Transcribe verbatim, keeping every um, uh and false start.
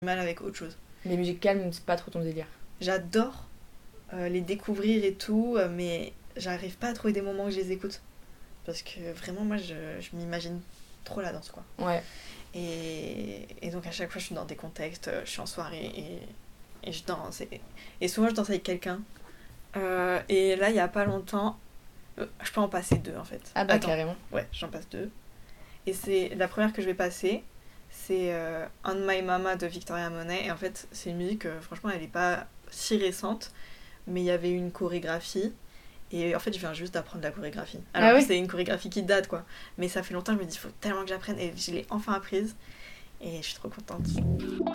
mal avec autre chose. Les musiques calmes, c'est pas trop ton délire. J'adore euh, les découvrir et tout, euh, mais j'arrive pas à trouver des moments où je les écoute. Parce que vraiment, moi, je, je m'imagine trop la danse, quoi. Ouais. Et, et donc, à chaque fois, je suis dans des contextes, je suis en soirée et, et je danse. Et, et souvent, je danse avec quelqu'un. Euh, et là, il y a pas longtemps, euh, je peux en passer deux, en fait. Ah bah, Attends. carrément. Ouais, j'en passe deux. Et c'est la première que je vais passer, c'est euh, On My Mama de Victoria Monet. Et en fait, c'est une musique, euh, franchement, elle est pas si récente, mais il y avait une chorégraphie. Et en fait, je viens juste d'apprendre la chorégraphie. Alors Ah que oui. c'est une chorégraphie qui date, quoi. Mais ça fait longtemps que je me dis, il faut tellement que j'apprenne. Et je l'ai enfin apprise. Et je suis trop contente.